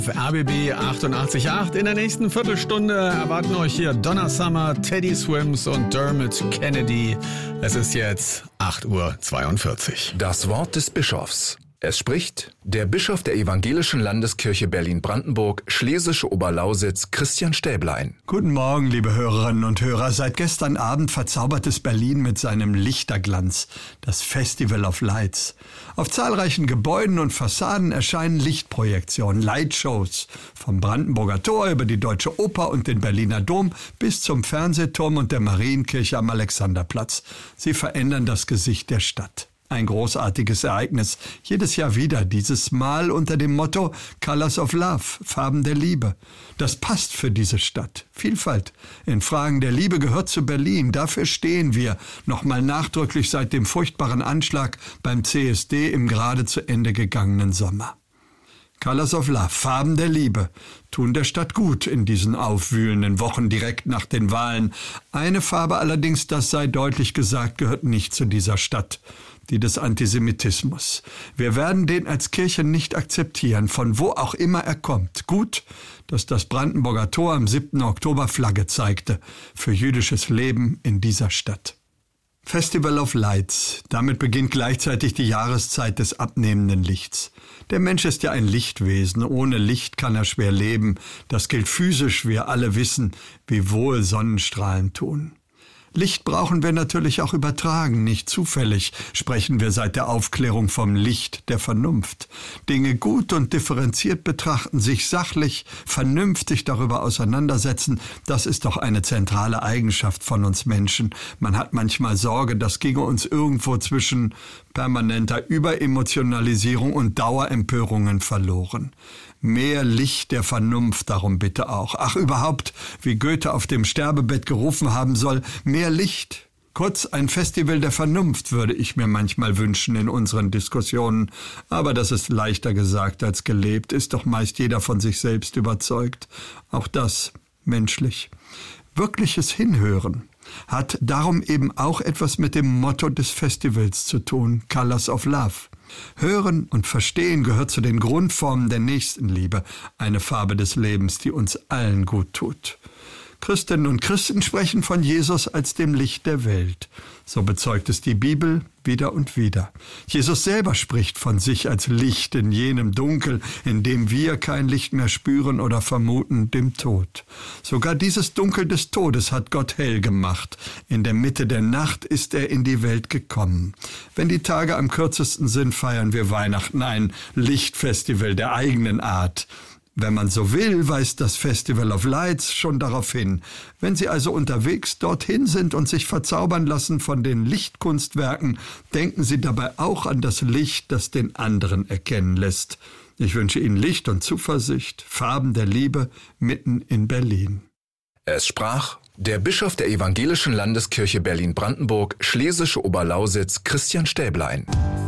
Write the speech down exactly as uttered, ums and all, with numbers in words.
R B B achtundachtzig Komma acht. In der nächsten Viertelstunde erwarten euch hier Donna Summer, Teddy Swims und Dermot Kennedy. Es ist jetzt acht Uhr zweiundvierzig. Das Wort des Bischofs. Es spricht der Bischof der Evangelischen Landeskirche Berlin-Brandenburg, Schlesische Oberlausitz, Christian Stäblein. Guten Morgen, liebe Hörerinnen und Hörer. Seit gestern Abend verzaubert es Berlin mit seinem Lichterglanz, das Festival of Lights. Auf zahlreichen Gebäuden und Fassaden erscheinen Lichtprojektionen, Lightshows. Vom Brandenburger Tor über die Deutsche Oper und den Berliner Dom bis zum Fernsehturm und der Marienkirche am Alexanderplatz. Sie verändern das Gesicht der Stadt. Ein großartiges Ereignis, jedes Jahr wieder, dieses Mal unter dem Motto Colors of Love, Farben der Liebe. Das passt für diese Stadt. Vielfalt in Fragen der Liebe gehört zu Berlin. Dafür stehen wir, nochmal nachdrücklich seit dem furchtbaren Anschlag beim C S D im gerade zu Ende gegangenen Sommer. Colors of Love, Farben der Liebe, tun der Stadt gut in diesen aufwühlenden Wochen direkt nach den Wahlen. Eine Farbe allerdings, das sei deutlich gesagt, gehört nicht zu dieser Stadt, die des Antisemitismus. Wir werden den als Kirche nicht akzeptieren, von wo auch immer er kommt. Gut, dass das Brandenburger Tor am siebten Oktober Flagge zeigte für jüdisches Leben in dieser Stadt. Festival of Lights. Damit beginnt gleichzeitig die Jahreszeit des abnehmenden Lichts. Der Mensch ist ja ein Lichtwesen. Ohne Licht kann er schwer leben. Das gilt physisch. Wir alle wissen, wie wohl Sonnenstrahlen tun. Licht brauchen wir natürlich auch übertragen, nicht zufällig sprechen wir seit der Aufklärung vom Licht der Vernunft. Dinge gut und differenziert betrachten, sich sachlich, vernünftig darüber auseinandersetzen, das ist doch eine zentrale Eigenschaft von uns Menschen. Man hat manchmal Sorge, das ginge uns irgendwo zwischen permanenter Überemotionalisierung und Dauerempörungen verloren. Mehr Licht der Vernunft, darum bitte auch. Ach, überhaupt, wie Goethe auf dem Sterbebett gerufen haben soll, mehr Licht. Kurz ein Festival der Vernunft würde ich mir manchmal wünschen in unseren Diskussionen. Aber das ist leichter gesagt als gelebt, ist doch meist jeder von sich selbst überzeugt. Auch das menschlich. Wirkliches Hinhören hat darum eben auch etwas mit dem Motto des Festivals zu tun, Colors of Love. Hören und Verstehen gehört zu den Grundformen der Nächstenliebe, eine Farbe des Lebens, die uns allen gut tut. Christinnen und Christen sprechen von Jesus als dem Licht der Welt. So bezeugt es die Bibel wieder und wieder. Jesus selber spricht von sich als Licht in jenem Dunkel, in dem wir kein Licht mehr spüren oder vermuten, dem Tod. Sogar dieses Dunkel des Todes hat Gott hell gemacht. In der Mitte der Nacht ist er in die Welt gekommen. Wenn die Tage am kürzesten sind, feiern wir Weihnachten, ein Lichtfestival der eigenen Art. Wenn man so will, weist das Festival of Lights schon darauf hin. Wenn Sie also unterwegs dorthin sind und sich verzaubern lassen von den Lichtkunstwerken, denken Sie dabei auch an das Licht, das den anderen erkennen lässt. Ich wünsche Ihnen Licht und Zuversicht, Farben der Liebe mitten in Berlin. Es sprach der Bischof der Evangelischen Landeskirche Berlin-Brandenburg, Schlesische Oberlausitz, Christian Stäblein.